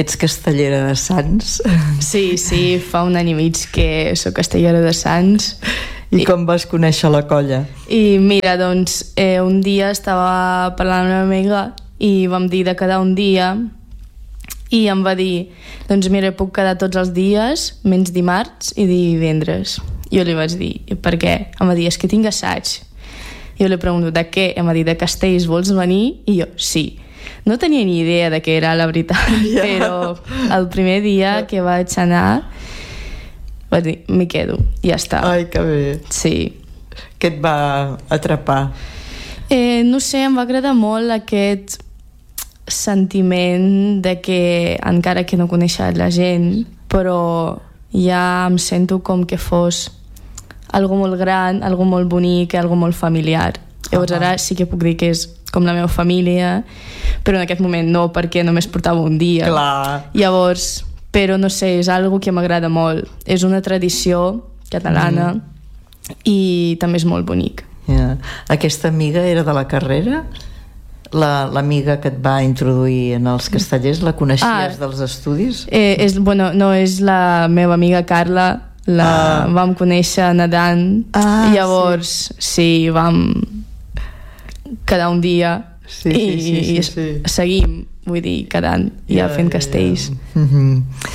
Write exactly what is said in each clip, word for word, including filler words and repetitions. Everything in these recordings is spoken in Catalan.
ets castellera de Sants. Sí, sí, fa un any i mig que soc castellera de Sants. I, I com vas conèixer la colla? I mira, doncs, eh, un dia estava parlant amb una amiga i vam dir de quedar un dia i em va dir, doncs mira, puc quedar tots els dies, menys dimarts i divendres. Jo li vaig dir, per què? Em va dir, és que tinc assaig. Jo li pregunto, de què? Em va dir, de Castells, vols venir? I jo, sí. No tenia ni idea de què era, la veritat, yeah. Però el primer dia que vaig anar vaig dir, m'hi quedo, ja està. Ai, que bé. Sí. Què et va atrapar? Eh, no sé, em va agradar molt aquest sentiment de que encara que no coneixia la gent, però ja em sento com que fos algo molt gran, algo molt bonic, algo molt familiar. Llavors uh-huh. Ara sí que puc dir que és com la meva família, però en aquest moment no, perquè només portava un dia. Clar. Llavors, però no sé, és algo que m'agrada molt. És una tradició catalana mm. i també és molt bonic. Yeah. Aquesta amiga era de la carrera? La, l'amiga que et va introduir en els castellers, la coneixies ah, dels estudis? Eh, és, bueno, no, és la meva amiga Carla, la ah. vam conèixer nedant, ah, llavors sí. sí, vam quedar un dia sí, i, sí, sí, sí, sí. i seguim, vull dir, quedant ja, ja fent castells. Ja. Mm-hmm.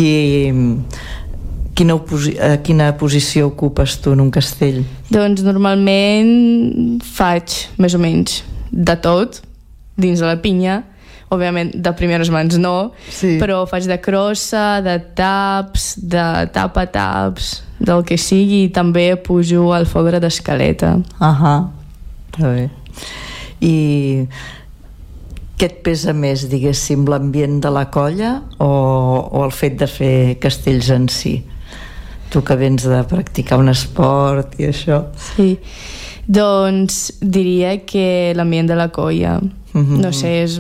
I quina, oposi- quina posició ocupes tu en un castell? Doncs normalment faig més o menys de tot dins de la pinya, òbviament de primeres mans no, sí. Però faig de crossa, de taps, de tapa-taps, del que sigui, i també pujo al fobre d'escaleta. Ahà, està bé. I què et pesa més, diguéssim, l'ambient de la colla o, o el fet de fer castells en si? Tu que vens de practicar un esport i això. Sí, doncs diria que l'ambient de la colla, mm-hmm. no sé, és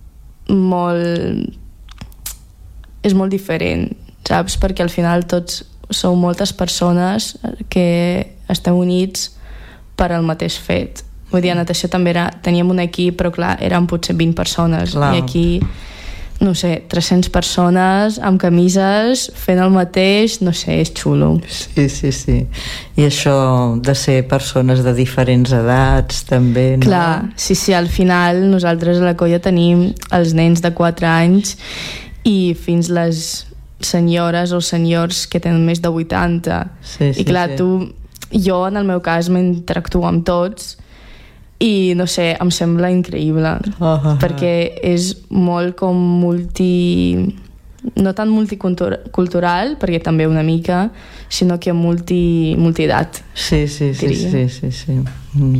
molt és molt diferent, saps? Perquè al final tots sou moltes persones que esteu units per al mateix fet. Vull dir, a natació també era, teníem un equip, però clar, eren potser vint persones, clar. I aquí no sé, tres-centes persones amb camises fent el mateix, no sé, és xulo. Sí, sí, sí. I això de ser persones de diferents edats també, no? Clar, sí, sí, al final nosaltres a la colla tenim els nens de quatre anys i fins les senyores o senyors que tenen més de vuitanta. Sí, sí, I clar, sí. tu, jo en el meu cas m'interactuo amb tots i no sé, em sembla increïble uh -huh. perquè és molt com multi... no tant multicultural, perquè també una mica, sinó que multi, multiedat. Sí, sí, sí, sí, sí, sí. Mm.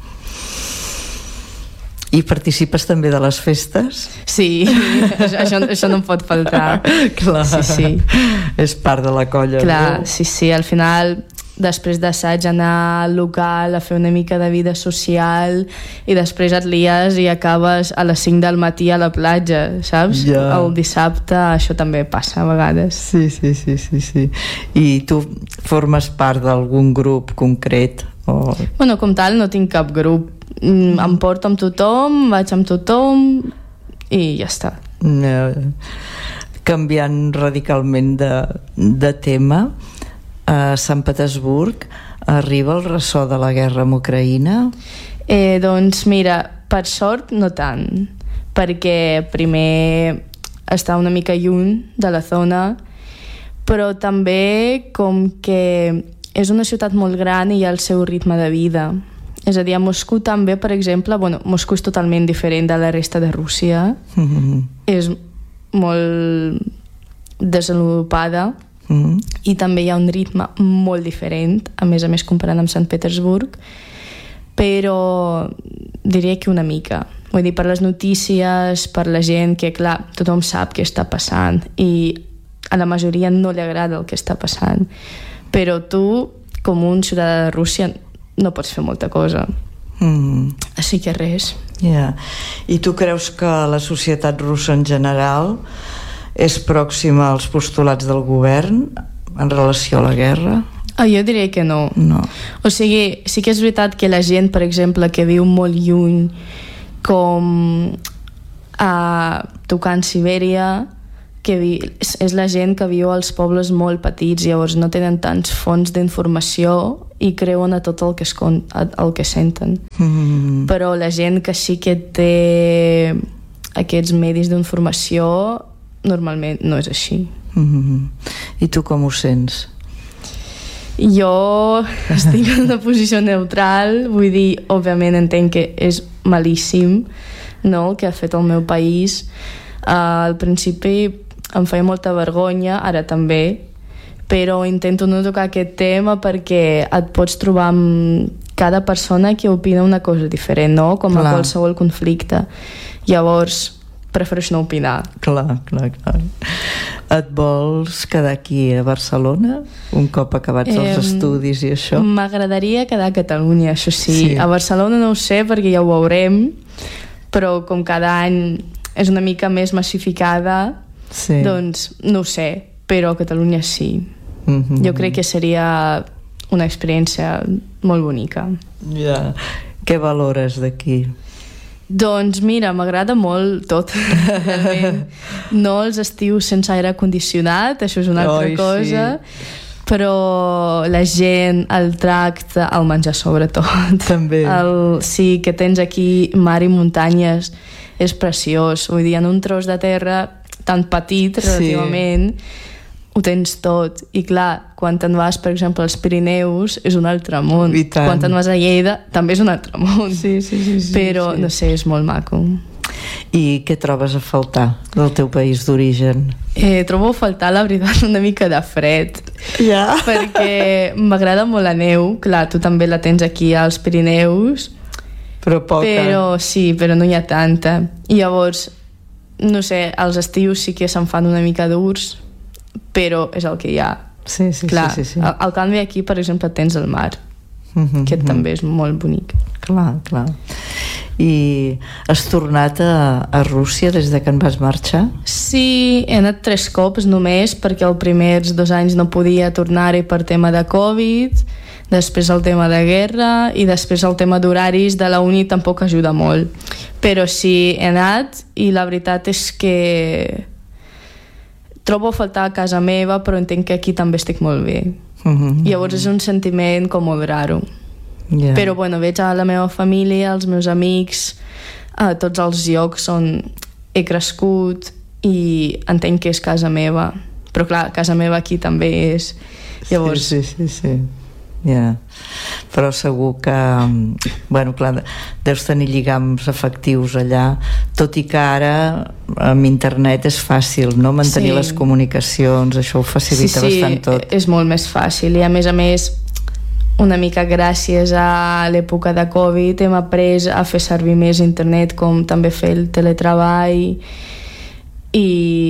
I participes també de les festes? Sí, això, això no em pot faltar. Clar, sí, sí. És part de la colla. Clar, no? sí, sí, al final després d'assaig anar al local a fer una mica de vida social i després et lies i acabes a les cinc del matí a la platja, saps? Ja. El dissabte això també passa a vegades. Sí, sí, sí, sí, sí. I tu formes part d'algun grup concret? O... Bueno, com tal no tinc cap grup. Em porto amb tothom, vaig amb tothom i ja està. No. Canviant radicalment de, de tema, a Sant Petersburg arriba el ressò de la guerra amb Ucraïna? Eh, doncs mira, per sort no tant, perquè primer està una mica lluny de la zona, però també com que és una ciutat molt gran i hi ha el seu ritme de vida. És a dir, a Moscou també, per exemple, bueno, Moscou és totalment diferent de la resta de Rússia, mm-hmm. és molt desenvolupada, Mm. i també hi ha un ritme molt diferent, a més a més comparant amb Sant Petersburg, però diria que una mica, vull dir, per les notícies, per la gent, que clar, tothom sap què està passant i a la majoria no li agrada el que està passant, però tu com un ciutadà de Rússia no pots fer molta cosa. Mm. Així que res. Yeah. I tu creus que la societat russa en general és pròxima als postulats del govern en relació a la guerra? Ah, jo diria que no. No. O sigui, sí que és veritat que la gent, per exemple, que viu molt lluny, com a tocar en Sibèria, que vi, és, és la gent que viu als pobles molt petits, llavors no tenen tants fonts d'informació i creuen a tot el que, es, el que senten. Mm. Però la gent que sí que té aquests medis d'informació normalment no és així. Mm. I tu com ho sents? Jo estic en una posició neutral, vull dir, òbviament entenc que és malíssim, no?, el que ha fet el meu país. Uh, al principi em feia molta vergonya, ara també, però intento no tocar aquest tema perquè et pots trobar amb cada persona que opina una cosa diferent, no?, com a qualsevol conflicte. Llavors prefereixo no opinar. Clar, clar, clar. Et vols quedar aquí a Barcelona un cop acabats eh, els estudis i això? M'agradaria quedar a Catalunya, això sí. sí. A Barcelona no ho sé perquè ja ho veurem, però com cada any és una mica més massificada, sí. doncs no ho sé, però a Catalunya sí. Mm-hmm. Jo crec que seria una experiència molt bonica. Ja. Què valores d'aquí? Doncs mira, m'agrada molt tot. No els estius sense aire condicionat, això és una altra Oi, cosa, sí. Però la gent, el tracte, el menjar sobretot. També. El, sí, que tens aquí mar i muntanyes, és preciós. Vull dir, en un tros de terra tan petit, relativament, sí. Ho tens tot. I clar, quan te'n vas, per exemple, als Pirineus, és un altre món. Quan te'n vas a Lleida, també és un altre món. Sí, sí, sí, sí, però, sí. no sé, és molt maco. I què trobes a faltar del teu país d'origen? Eh, trobo a faltar, la veritat, una mica de fred. Ja. Perquè m'agrada molt la neu. Clar, tu també la tens aquí als Pirineus. Però poca. Però sí, però no hi ha tanta. I llavors, no sé, els estius sí que se'n fan una mica durs, però és el que hi ha. Sí, sí, clar, sí, sí, sí. Al, al canvi aquí, per exemple, tens el mar, mm-hmm, que també és molt bonic. Clar, clar. I has tornat a, a Rússia des de que en vas marxar? Sí, he anat tres cops només, perquè els primers dos anys no podia tornar-hi per tema de Covid, després el tema de guerra i després el tema d'horaris de la uni tampoc ajuda molt. Però sí, he anat i la veritat és que trobo a faltar a casa meva, però entenc que aquí també estic molt bé. Mm-hmm. Llavors és un sentiment com molt raro. Yeah. Però bueno, veig a la meva família, els meus amics, a tots els llocs on he crescut i entenc que és casa meva. Però clar, casa meva aquí també és. Llavors... Sí, sí, sí, sí. Yeah. Però segur que bueno, clar, deus tenir lligams afectius allà, tot i que ara amb internet és fàcil, no? Mantenir sí. les comunicacions, això ho facilita sí, sí, bastant tot. És molt més fàcil i a més a més una mica gràcies a l'època de Covid hem après a fer servir més internet, com també fer el teletreball i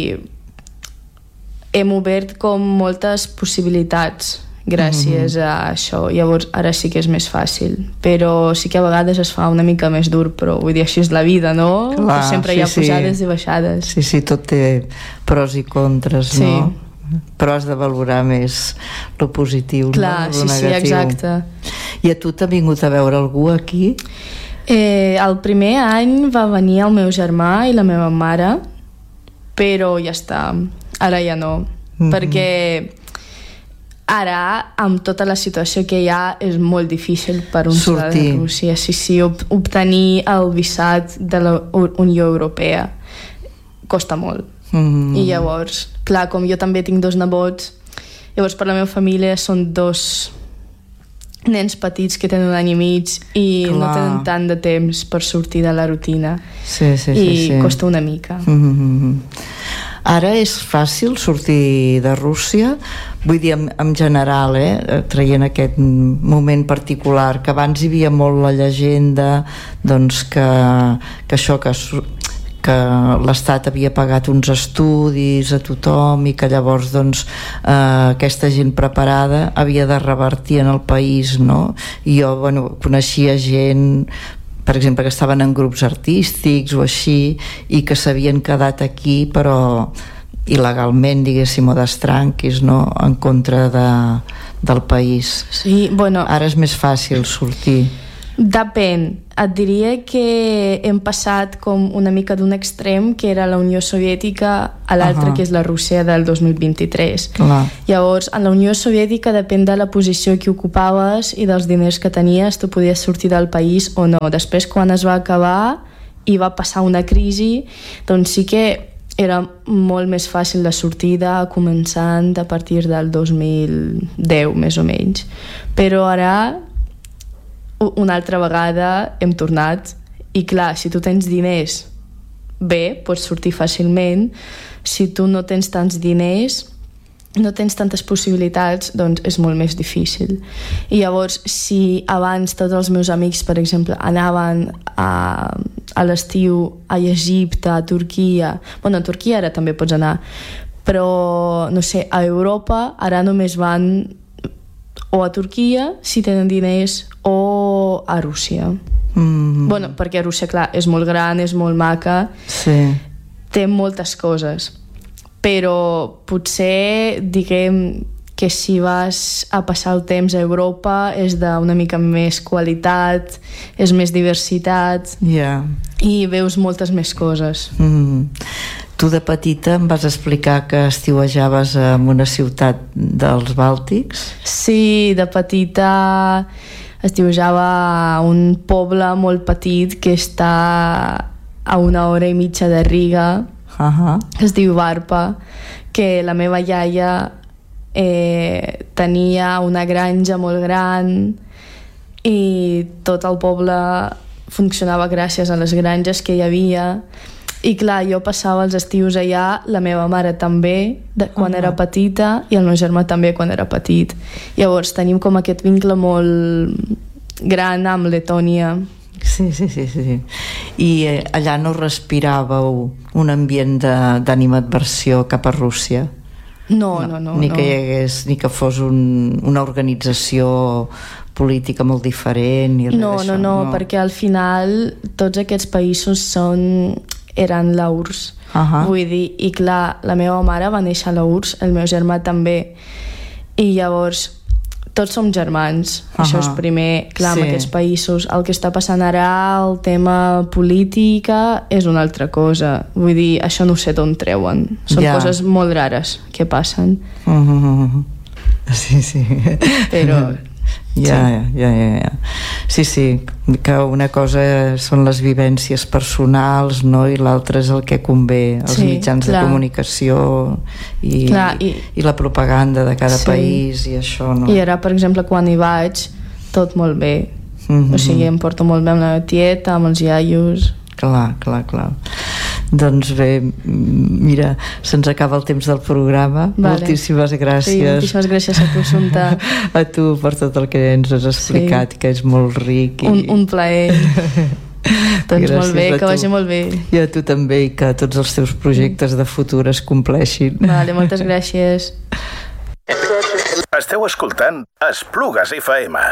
hem obert com moltes possibilitats gràcies mm-hmm. a això. Llavors ara sí que és més fàcil, però sí que a vegades es fa una mica més dur, però vull dir, així és la vida, no? Clar, sempre sí, hi ha pujades sí. i baixades. Sí, sí, tot té pros i contres, sí. no? Però has de valorar més lo positiu, clar, no? Lo sí, negatiu. Sí, exacte. I a tu t'ha vingut a veure algú aquí? Eh, el primer any va venir el meu germà i la meva mare, però ja està, ara ja no, mm-hmm. perquè ara, amb tota la situació que hi ha, és molt difícil per un ciutadà de Rússia sí, sí, obtenir el visat de la Unió Europea. Costa molt. Mm. I llavors, clar, com jo també tinc dos nebots, llavors per la meva família són dos nens petits que tenen un any i mig i clar. No tenen tant de temps per sortir de la rutina. Sí, sí, i sí, sí. costa una mica. Mm-hmm. Ara és fàcil sortir de Rússia? Vull dir, en, en general, eh? traient aquest moment particular, que abans hi havia molt la llegenda doncs que, que això, que, que l'Estat havia pagat uns estudis a tothom i que llavors doncs, eh, aquesta gent preparada havia de revertir en el país, no? I jo, bueno, coneixia gent, per exemple, que estaven en grups artístics o així i que s'havien quedat aquí però il·legalment, diguéssim, o d'estranquis, no? En contra de, del país. Sí, bueno, ara és més fàcil sortir. Depèn. Et diria que hem passat com una mica d'un extrem, que era la Unió Soviètica, a l'altre, uh-huh. que és la Rússia del dos mil vint-i-tres. Clar. Llavors, en la Unió Soviètica, depèn de la posició que ocupaves i dels diners que tenies, tu podies sortir del país o no. Després, quan es va acabar i va passar una crisi, doncs sí que era molt més fàcil la sortida, començant a partir del dos mil deu, més o menys. Però ara, una altra vegada, hem tornat. I clar, si tu tens diners, bé, pots sortir fàcilment. Si tu no tens tants diners, no tens tantes possibilitats, doncs és molt més difícil. I llavors, si abans tots els meus amics, per exemple, anaven a, a l'estiu a Egipte, a Turquia... Bueno, a Turquia ara també pots anar, però, no sé, a Europa ara només van o a Turquia, si tenen diners, o a Rússia. Mm. Bueno, perquè a Rússia, clar, és molt gran, és molt maca, sí. Té moltes coses. Però potser, diguem, que si vas a passar el temps a Europa és d'una mica més qualitat, és més diversitat, yeah. i veus moltes més coses. Mm. Tu de petita em vas explicar que estiuejaves en una ciutat dels Bàltics? Sí, de petita estiuejava a un poble molt petit que està a una hora i mitja de Riga, uh-huh. que es diu Varpa, que la meva iaia eh, tenia una granja molt gran i tot el poble funcionava gràcies a les granges que hi havia. I clar, jo passava els estius allà, la meva mare també, de, quan uh-huh. era petita, i el meu germà també quan era petit. Llavors tenim com aquest vincle molt gran amb Letònia. Sí, sí, sí, sí. I eh, allà no respiràveu un ambient d'animadversió cap a Rússia? No, no, no. Ni no. que hi hagués, ni que fos un, una organització política molt diferent, ni res no, d'això? No, no, no, perquè al final tots aquests països són... eren l'U R S S. Uh-huh. Vull dir, i clar, la meva mare va néixer a l'U R S S, el meu germà també. I llavors, tots som germans. Uh-huh. Això és primer. Clar, sí. En aquests països, el que està passant ara, el tema política, és una altra cosa. Vull dir, això no sé d'on treuen. Són yeah. coses molt rares que passen. Uh-huh. Sí, sí. Però... Ja, sí. ja, ja, ja. Sí, sí, que una cosa són les vivències personals, no? I l'altra és el que convé, els sí, mitjans clar. de comunicació i, clar, i, i la propaganda de cada sí. país i això, no? I ara, per exemple, quan hi vaig, tot molt bé. Mm-hmm. O sigui, em porto molt bé amb la tieta, amb els iaios... Clar, clar, clar. Doncs bé, mira, se'ns acaba el temps del programa. Vale. Moltíssimes gràcies. Sí, moltíssimes gràcies a tu, Assumpta. A tu per tot el que ens has explicat, sí. que és molt ric. I... Un, un plaer. Doncs gràcies molt bé, que vagi molt bé. I a tu també, i que tots els teus projectes de futur es compleixin. Vale, moltes gràcies. Esteu escoltant Esplugues F M.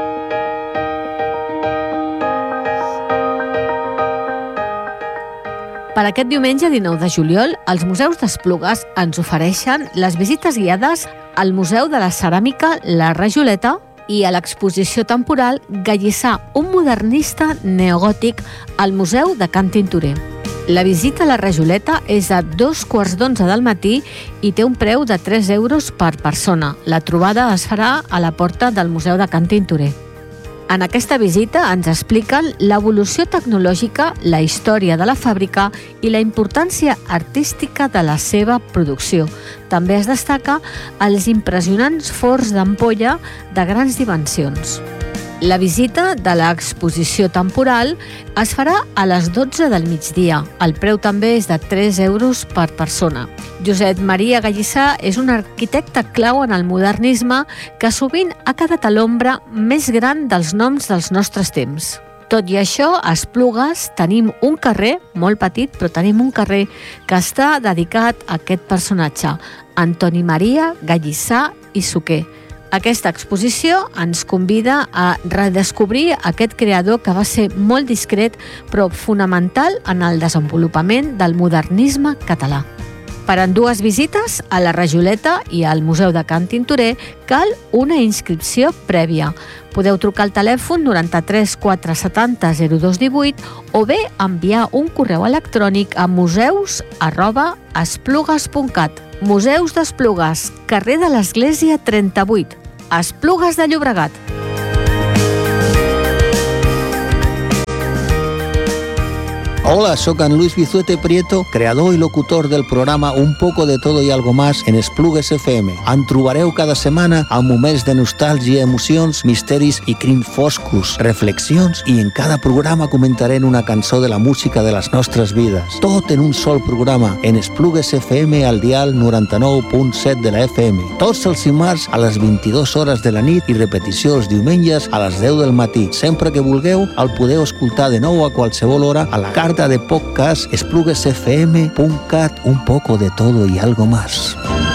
Per aquest diumenge dinou de juliol, els museus d'Esplugues ens ofereixen les visites guiades al Museu de la Ceràmica La Rajoleta i a l'exposició temporal Gallissà, un modernista neogòtic al Museu de Can Tintorer. La visita a la Rajoleta és a dos quarts d'onze del matí i té un preu de tres euros per persona. La trobada es farà a la porta del Museu de Can Tintorer. En aquesta visita ens expliquen l'evolució tecnològica, la història de la fàbrica i la importància artística de la seva producció. També es destaca els impressionants forns d'ampolla de grans dimensions. La visita de l'exposició temporal es farà a les dotze del migdia. El preu també és de tres euros per persona. Josep Maria Gallissà és un arquitecte clau en el modernisme que sovint ha quedat a l'ombra més gran dels noms dels nostres temps. Tot i això, a Esplugues tenim un carrer, molt petit, però tenim un carrer que està dedicat a aquest personatge, Antoni Maria Gallissà i Suquer. Aquesta exposició ens convida a redescobrir aquest creador que va ser molt discret però fonamental en el desenvolupament del modernisme català. Per a dues visites a la Rajoleta i al Museu de Can Tintorer cal una inscripció prèvia. Podeu trucar al telèfon noranta-tres quatre setanta zero dos divuit o bé enviar un correu electrònic a museus arroba esplugues punt cat. Museus d'Esplugues, carrer de l'Església trenta-vuit, Esplugues de Llobregat. Hola, soc en Luis Bizuete Prieto, creador i locutor del programa Un poco de todo y algo más en Esplugues F M. En trobareu cada setmana amb moments de nostàlgia, emocions, misteris i crims foscos, reflexions, i en cada programa comentarem una cançó de la música de les nostres vides. Tot en un sol programa, en Esplugues F M al dial noranta-nou punt set de la F M. Tots els dimarts a les vint-i-dues hores de la nit i repetició els diumenges a les deu del matí. Sempre que vulgueu, el podeu escoltar de nou a qualsevol hora a la carta de podcast esplugues f m punt cat, un poco de todo y algo más.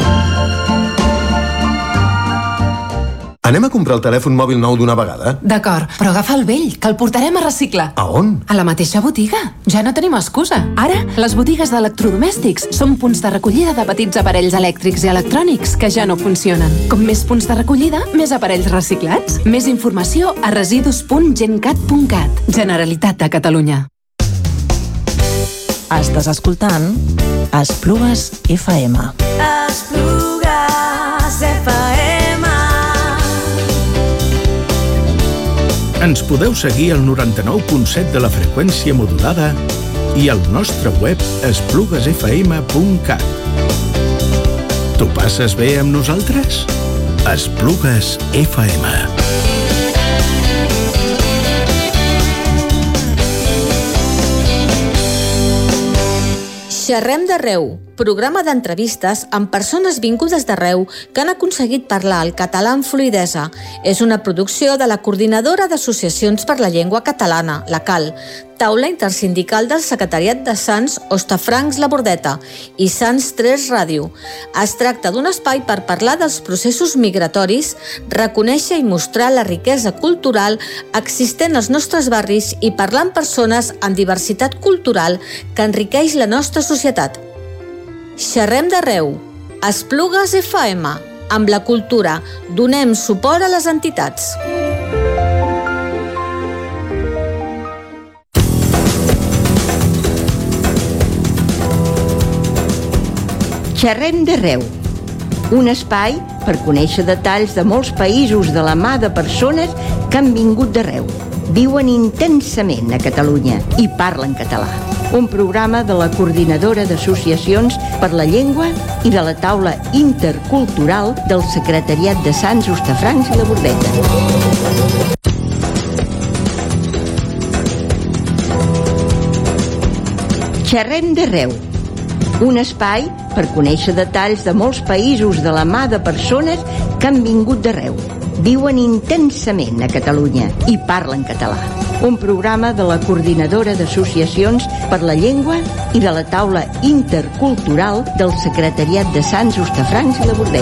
Anem a comprar el telèfon mòbil nou d'una vegada? D'acord, però agafa el vell, que el portarem a reciclar. A on? A la mateixa botiga. Ja no tenim excusa. Ara, les botigues d'electrodomèstics són punts de recollida de petits aparells elèctrics i electrònics que ja no funcionen. Com més punts de recollida, més aparells reciclats. Més informació a residus punt gencat punt cat. Generalitat de Catalunya. Estàs escoltant Esplugues F M. Esplugues F M. Ens podeu seguir al noranta-nou punt set de la freqüència modulada i al nostre web esplugues f m punt cat. T'ho passes bé amb nosaltres? Esplugues F M. Xerrem d'arreu, programa d'entrevistes amb persones vingudes d'arreu que han aconseguit parlar el català amb fluïdesa. És una producció de la Coordinadora d'Associacions per la Llengua Catalana, la CAL, taula intersindical del Secretariat de Sants Hostafrancs La Bordeta i Sants tres Ràdio. Es tracta d'un espai per parlar dels processos migratoris, reconèixer i mostrar la riquesa cultural existent als nostres barris i parlar amb persones amb diversitat cultural que enriqueix la nostra societat. Xerrem d'arreu, Esplugues F M, amb la cultura, donem suport a les entitats. Xerrem d'arreu, un espai per conèixer detalls de molts països de la mà de persones que han vingut d'arreu, viuen intensament a Catalunya i parlen català. Un programa de la Coordinadora d'Associacions per la Llengua i de la taula intercultural del Secretariat de Sants Hostafrancs i La Bordeta. Xerrem d'arreu, un espai per conèixer detalls de molts països de la mà de persones que han vingut d'arreu, viuen intensament a Catalunya i parlen català. Un programa de la Coordinadora d'Associacions per la Llengua i de la taula intercultural del Secretariat de Sants Hostafrancs i La Bordeta.